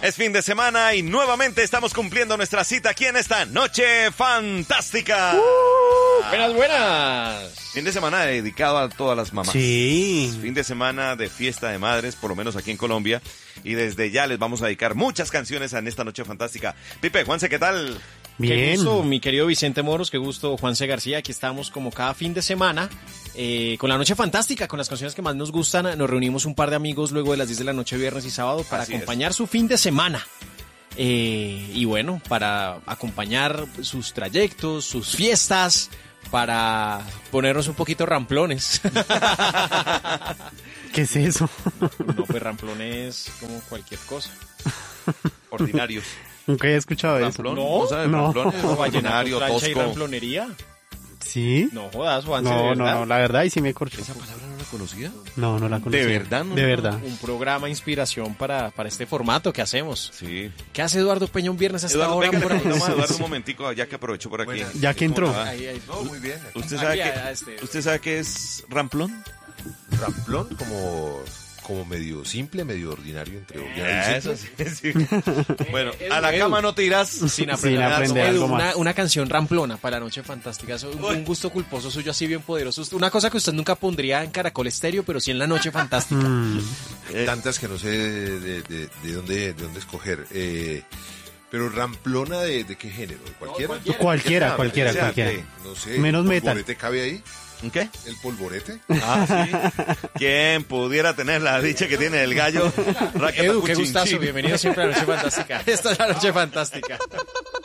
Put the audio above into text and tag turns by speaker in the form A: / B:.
A: Es fin de semana y nuevamente estamos cumpliendo nuestra cita aquí en esta Noche Fantástica.
B: Buenas, buenas.
A: Fin de semana dedicado a todas las mamás.
C: Sí.
A: Fin de semana de fiesta de madres, por lo menos aquí en Colombia. Y desde ya les vamos a dedicar muchas canciones en esta Noche Fantástica. Pipe, Juanse, ¿qué tal?
C: Bien.
B: Qué gusto, mi querido Vicente Moros, qué gusto, Juanse García. Aquí estamos como cada fin de semana con la Noche Fantástica, con las canciones que más nos gustan. Nos reunimos un par de amigos luego de las 10 de la noche, viernes y sábado, para
A: Así
B: acompañar su fin de semana. Y bueno, para acompañar sus trayectos, sus fiestas, para ponernos un poquito ramplones.
C: ¿Qué es eso?
B: No, pues ramplones como cualquier cosa.
A: Ordinarios.
C: Nunca había escuchado eso.
A: ¿Ramplón?
B: No,
A: sabe?
C: no.
A: Ramplón es ordinario,
B: Plancha y
A: tosco.
B: ramplonería.
C: ¿Sí?
B: No jodas, Juanse,
C: No,
B: ¿de verdad?
C: no, la verdad, y sí me corcho.
A: ¿Esa palabra no la conocía?
C: No, no la conocía.
A: ¿De verdad? No,
C: De
A: no,
C: verdad.
B: Un programa inspiración para este formato que hacemos.
A: Sí.
B: ¿Qué hace Eduardo Peña un viernes hasta
A: Eduardo,
B: ahora?
A: venga, le
B: por ahí?
A: preguntamos a Eduardo un momentico, ya que aprovechó por aquí.
D: Buenas.
C: Ya que entró.
A: ¿Cómo le va?
B: Ahí.
D: No, muy bien.
A: ¿Usted sabe,
B: Aquí,
A: ¿Usted sabe qué es ramplón?
D: Ramplón como medio simple, medio ordinario, entre ordinario y
A: Eso
D: simple.
A: sí, sí. Bueno, a la
B: Edu.
A: cama no te irás
B: Sin aprender,
C: aprender
B: Edu,
C: algo más.
B: una canción ramplona para la Noche Fantástica. Eso, un gusto culposo suyo así bien poderoso. Una cosa que usted nunca pondría en Caracol Estéreo, pero sí en la Noche Fantástica.
D: Tantas que no sé de dónde escoger. Pero ramplona de qué género, ¿de cualquiera?
C: Cualquiera.
D: No sé.
C: Menos
D: ¿El
C: metal.
D: polvorete cabe ahí?
A: ¿Un qué?
D: ¿El polvorete?
A: Ah, sí. ¿Quién pudiera tener la dicha que tiene el gallo?
B: Edu, qué gustazo. Bienvenido siempre a la Noche Fantástica. Esta es la Noche Fantástica.